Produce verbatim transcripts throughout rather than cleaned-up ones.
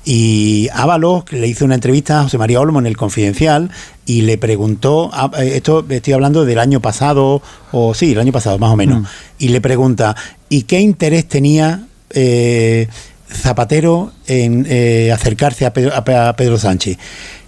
Y Ábalos le hizo una entrevista a José María Olmo en El Confidencial y le preguntó, esto estoy hablando del año pasado, o sí, el año pasado más o menos, mm. y le pregunta, ¿y qué interés tenía eh, Zapatero en eh, acercarse a Pedro, a Pedro Sánchez?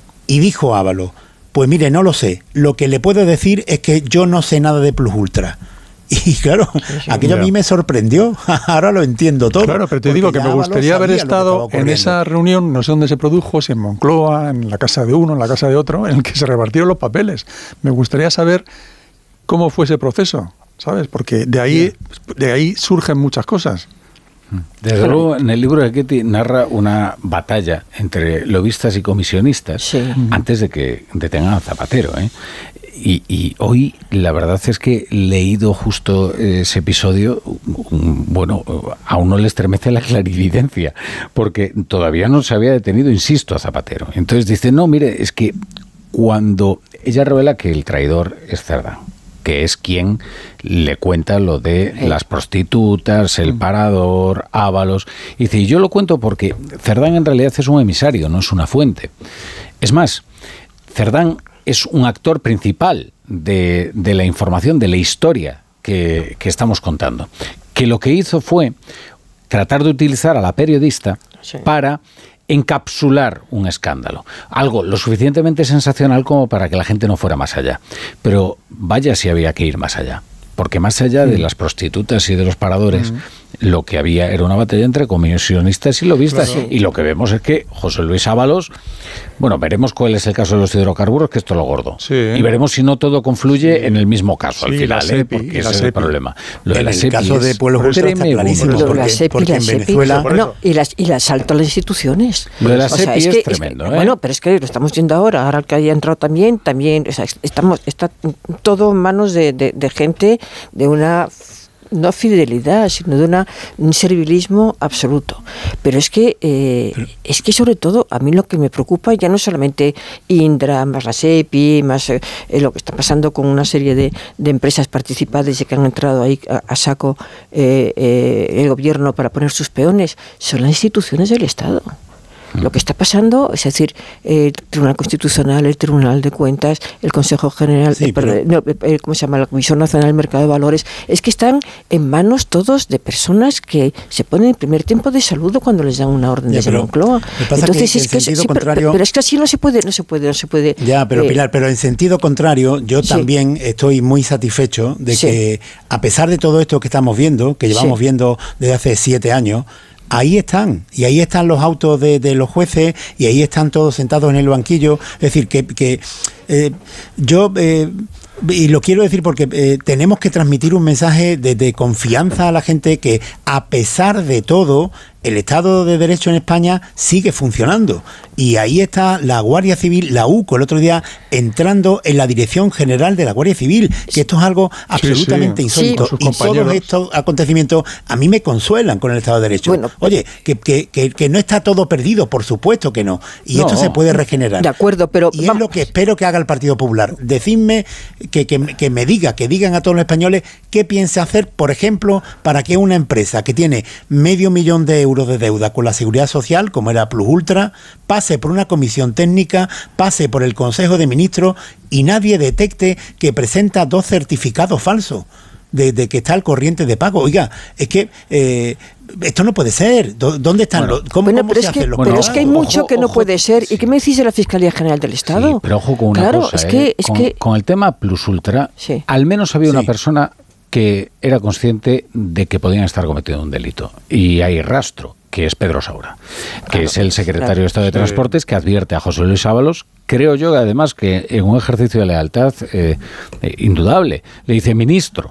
Y dijo Ábalos, pues mire, no lo sé, lo que le puedo decir es que yo no sé nada de Plus Ultra. Y claro, sí, sí, aquello mira. a mí me sorprendió, ahora lo entiendo todo. Claro, pero te digo que me gustaría haber estado en esa reunión, no sé dónde se produjo, si en Moncloa, en la casa de uno, en la casa de otro, en el que se repartieron los papeles. Me gustaría saber cómo fue ese proceso, ¿sabes? Porque de ahí, de ahí surgen muchas cosas. Desde luego, en el libro de Ketty narra una batalla entre lobistas y comisionistas sí. antes de que detengan a Zapatero, ¿eh? Y, y hoy la verdad es que leído justo ese episodio, bueno, a uno le estremece la clarividencia, porque todavía no se había detenido, insisto, a Zapatero. Entonces dice, no, mire, es que cuando ella revela que el traidor es Cerdán, que es quien le cuenta lo de las prostitutas, el parador, Ábalos. Y dice, y yo lo cuento porque Cerdán en realidad es un emisario, no es una fuente. Es más, Cerdán es un actor principal de, de la información, de la historia que, que estamos contando. Que lo que hizo fue tratar de utilizar a la periodista sí. para encapsular un escándalo. Algo lo suficientemente sensacional como para que la gente no fuera más allá. Pero vaya si había que ir más allá. Porque más allá de las prostitutas y de los paradores, uh-huh. lo que había era una batalla entre comisionistas y lobistas. Claro. Y lo que vemos es que José Luis Ábalos, bueno, veremos cuál es el caso de los hidrocarburos, que esto es lo gordo. Sí. Y veremos si no todo confluye sí. en el mismo caso sí, al final, ¿eh? Porque ese es el problema. Lo de en la el caso de Pueblos Ultra está clarísimo. Lo de la SEPI, la SEPI, no, y, las, y el asalto a las instituciones. Lo de la SEPI o sea, es, es, que, es tremendo. Es que, ¿eh? Bueno, pero es que lo estamos viendo ahora. Ahora el que haya entrado también, también, o sea, estamos, está todo en manos de, de, de gente de una no fidelidad, sino de una, un servilismo absoluto. Pero es que eh, Pero, es que sobre todo a mí lo que me preocupa ya no solamente Indra, más la SEPI, más eh, lo que está pasando con una serie de, de empresas participadas y que han entrado ahí a, a saco eh, eh, el gobierno para poner sus peones, son las instituciones del Estado. Lo que está pasando, es decir, el Tribunal Constitucional, el Tribunal de Cuentas, el Consejo General, sí, pero... eh, no, eh, ¿cómo se llama? La Comisión Nacional del Mercado de Valores, es que están en manos todos de personas que se ponen en primer tiempo de saludo cuando les dan una orden ya, desde Moncloa. Entonces que, es que, sí, contrario... pero, pero es que así no se puede, no se puede, no se puede. Ya, pero eh... Pilar, pero en sentido contrario, yo sí. también estoy muy satisfecho de sí. que a pesar de todo esto que estamos viendo, que llevamos sí. viendo desde hace siete años. Ahí están, y ahí están los autos de, de los jueces, y ahí están todos sentados en el banquillo. Es decir, que, que eh, yo, eh, y lo quiero decir porque eh, tenemos que transmitir un mensaje de, de confianza a la gente que, a pesar de todo, el Estado de Derecho en España sigue funcionando. Y ahí está la Guardia Civil, la U C O, el otro día, entrando en la Dirección General de la Guardia Civil, que esto es algo absolutamente sí, sí. insólito. Sí. Y todos estos acontecimientos a mí me consuelan con el Estado de Derecho. Bueno, Oye, que, que, que, que no está todo perdido, por supuesto que no. Y no, esto se puede regenerar. De acuerdo, pero... Y vamos. Es lo que espero que haga el Partido Popular. Decidme, que, que, que me diga, que digan a todos los españoles qué piensa hacer, por ejemplo, para que una empresa que tiene medio millón de euros de deuda con la Seguridad Social, como era Plus Ultra, pase por una comisión técnica, pase por el Consejo de Ministros y nadie detecte que presenta dos certificados falsos de, de que está al corriente de pago. Oiga, es que eh, esto no puede ser. ¿Dónde están bueno, los, cómo, bueno, cómo pero se es que, hacen los pero pagos? es que hay mucho ojo, que no ojo, puede ser. sí. ¿Y qué me decís de la Fiscalía General del Estado? Sí, pero ojo con una claro, cosa. Es que, eh, es con, que... con el tema Plus Ultra, sí. al menos había sí. una persona que era consciente de que podían estar cometiendo un delito. Y hay rastro, que es Pedro Saura, que claro, es el secretario claro, de Estado de Transportes, que advierte a José Luis Ábalos, creo yo, además, que en un ejercicio de lealtad eh, eh, indudable, le dice, ministro,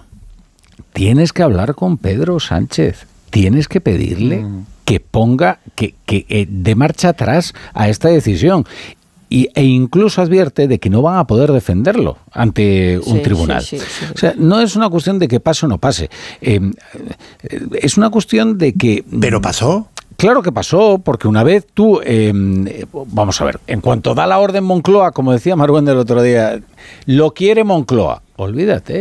tienes que hablar con Pedro Sánchez, tienes que pedirle mm. que ponga, que, que eh, dé marcha atrás a esta decisión. Y, e incluso advierte de que no van a poder defenderlo ante un sí, tribunal. Sí, sí, sí. O sea, no es una cuestión de que pase o no pase. Eh, es una cuestión de que... ¿Pero pasó? Claro que pasó, porque una vez tú... Eh, vamos a ver, en cuanto da la orden Moncloa, como decía Maruenda el otro día, lo quiere Moncloa, olvídate...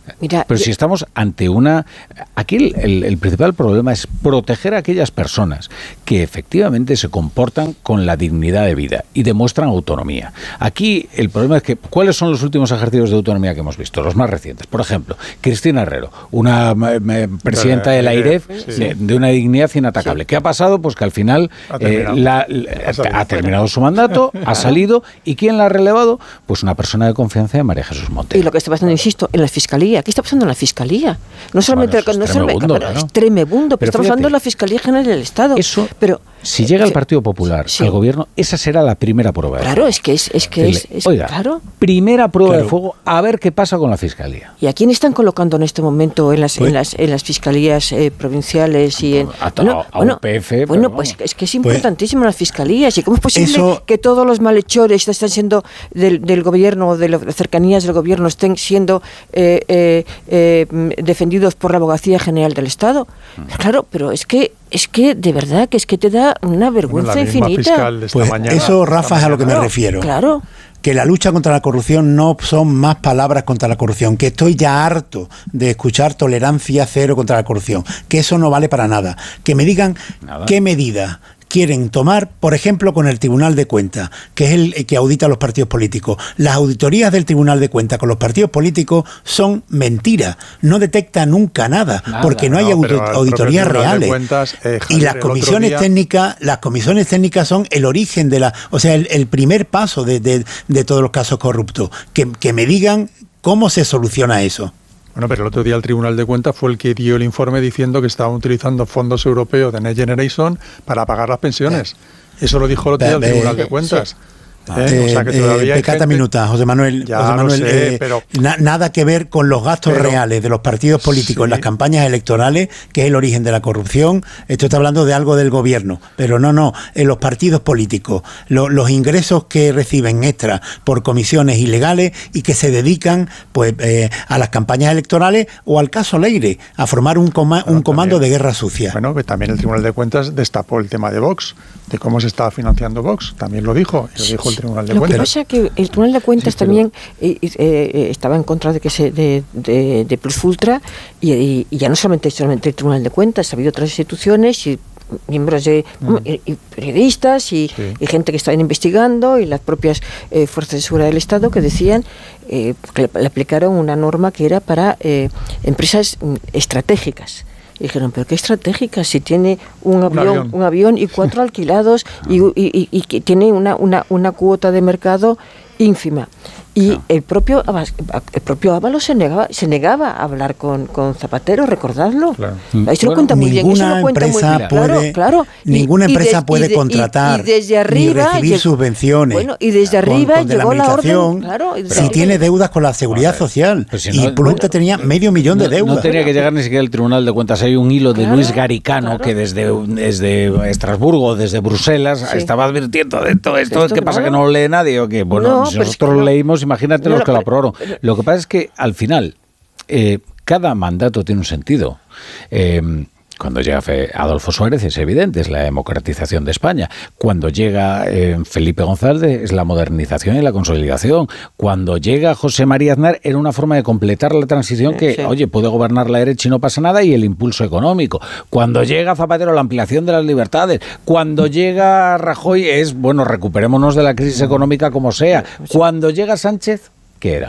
Mira, Pero yo... si estamos ante una... Aquí el, el, el principal problema es proteger a aquellas personas que efectivamente se comportan con la dignidad de vida y demuestran autonomía. Aquí el problema es que, ¿cuáles son los últimos ejercicios de autonomía que hemos visto? Los más recientes. Por ejemplo, Cristina Herrero, una eh, presidenta de la AIREF, sí. de, de una dignidad inatacable. Sí. ¿Qué ha pasado? Pues que al final ha terminado, eh, la, la, ha terminado su mandato, ha salido, ¿y quién la ha relevado? Pues una persona de confianza de María Jesús Montero. Y lo que está pasando, insisto, en la Fiscalía. ¿Qué está pasando en la Fiscalía? No solamente... Bueno, no es tremebundo, solamente ¿no? Es tremebundo, pero, pero estamos hablando de la Fiscalía General del Estado. Eso... Pero, si llega el Partido Popular sí. al gobierno, esa será la primera prueba de claro, fuego. es que es, es que es, es Oiga, claro. primera prueba claro. de fuego, a ver qué pasa con la Fiscalía. ¿Y a quién están colocando en este momento en las, pues, en las, en las fiscalías eh, provinciales y en a, bueno, a bueno, U P F? Bueno, pues es que es importantísimo pues, las fiscalías. ¿Y cómo es posible eso, que todos los malhechores que están siendo del, del gobierno, de las cercanías del gobierno, estén siendo eh, eh, eh, defendidos por la Abogacía General del Estado? Mm. Claro, pero es que Es que, de verdad, que es que te da una vergüenza bueno, infinita. Pues mañana, eso, Rafa, es a lo que me claro, refiero. Claro. Que la lucha contra la corrupción no son más palabras contra la corrupción, que estoy ya harto de escuchar tolerancia cero contra la corrupción, que eso no vale para nada. Que me digan nada. Qué medida quieren tomar, por ejemplo, con el Tribunal de Cuentas, que es el que audita a los partidos políticos. Las auditorías del Tribunal de Cuentas con los partidos políticos son mentiras, no detecta nunca nada, nada porque no hay no, auditorías reales. Cuentas, eh, Javier, y las comisiones día... técnicas, las comisiones técnicas son el origen de la, o sea, el, el primer paso de, de, de todos los casos corruptos. Que, que me digan cómo se soluciona eso. Bueno, pero el otro día el Tribunal de Cuentas fue el que dio el informe diciendo que estaban utilizando fondos europeos de Next Generation para pagar las pensiones. Eso lo dijo el otro día el Tribunal de Cuentas. Eh, eh, o sea que todavía eh, pecata gente... minuta, José Manuel, ya José Manuel sé, eh, pero... na, nada que ver con los gastos pero... reales de los partidos políticos sí. en las campañas electorales, que es el origen de la corrupción. Esto está hablando de algo del gobierno, pero no, no, en los partidos políticos, lo, los ingresos que reciben extra por comisiones ilegales y que se dedican pues eh, a las campañas electorales o al caso Leire, a formar un, coma, un comando también, de guerra sucia. Bueno, que también el Tribunal de Cuentas destapó el tema de Vox, de cómo se estaba financiando Vox, también lo dijo, lo dijo el Tribunal de lo Cuentas. Lo que pasa es que el Tribunal de Cuentas sí, pero... también eh, eh, estaba en contra de que se de, de, de Plus Ultra y, y, y ya no solamente, solamente el Tribunal de Cuentas, ha habido otras instituciones y miembros de mm. y, y periodistas y, sí. y gente que estaban investigando y las propias eh, fuerzas de seguridad del Estado que decían eh, que le, le aplicaron una norma que era para eh, empresas estratégicas. Y dijeron, pero qué estratégica, si tiene un, un, avión, avión. un avión y cuatro alquilados y, y, y, y que tiene una, una, una cuota de mercado ínfima. Y no. el propio el propio Ábalos se negaba, se negaba a hablar con, con Zapatero, recordadlo. Claro. Ahí se lo cuenta muy bien. Eso lo cuenta muy bien. Claro, claro. Ninguna y, empresa y de, puede y de, contratar y, y desde arriba, ni recibir y, subvenciones. Bueno, y desde arriba con, con llegó la, la orden. Claro, si arriba. Tiene deudas con la seguridad ver, social. Si y no, Plurta bueno, tenía medio millón no, de deudas. No tenía que llegar ni siquiera al Tribunal de Cuentas. Hay un hilo de claro, Luis Garicano claro. que desde, desde Estrasburgo, desde Bruselas, sí. estaba advirtiendo de todo esto. esto ¿Qué pasa? ¿Que no lo lee nadie? ¿O qué? Bueno, si nosotros lo leímos, imagínate los que lo aprobaron. Lo que pasa es que al final eh, cada mandato tiene un sentido. Eh, cuando llega Adolfo Suárez es evidente, es la democratización de España. Cuando llega eh, Felipe González es la modernización y la consolidación. Cuando llega José María Aznar era una forma de completar la transición que, sí. oye, puede gobernar la derecha y no pasa nada, y el impulso económico. Cuando llega Zapatero, la ampliación de las libertades. Cuando llega Rajoy es, bueno, recuperémonos de la crisis económica como sea. Cuando llega Sánchez, ¿qué era?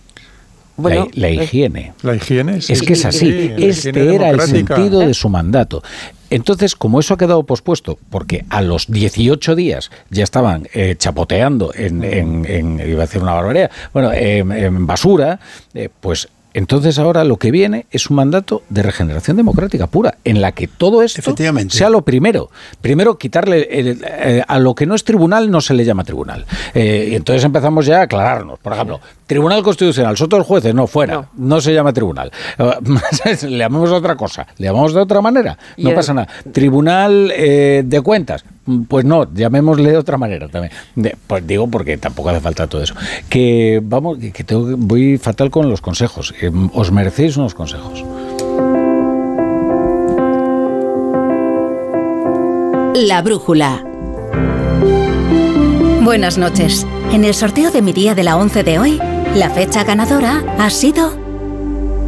Bueno, la, la higiene. La higiene, sí. Es que es así. Sí, este era el sentido de su mandato. Entonces, como eso ha quedado pospuesto, porque a los dieciocho días ya estaban eh, chapoteando en, en, en, iba a decir una barbaridad, bueno, eh, en basura, eh, pues entonces ahora lo que viene es un mandato de regeneración democrática pura, en la que todo esto sea lo primero. Primero, quitarle el, eh, a lo que no es tribunal no se le llama tribunal. Eh, y entonces empezamos ya a aclararnos. Por ejemplo, Tribunal Constitucional, Soto de los Jueces, no, fuera, no, no se llama tribunal. Le llamamos otra cosa, le llamamos de otra manera, no pasa nada. Tribunal eh, de Cuentas, pues no, llamémosle de otra manera también. De, pues digo porque tampoco hace falta todo eso. Que vamos, que tengo, voy fatal con los consejos. Eh, os merecéis unos consejos. La brújula. Buenas noches. En el sorteo de mi día de la once de hoy, la fecha ganadora ha sido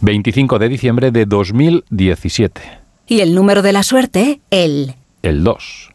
veinticinco de diciembre de dos mil diecisiete. Y el número de la suerte, el... El dos.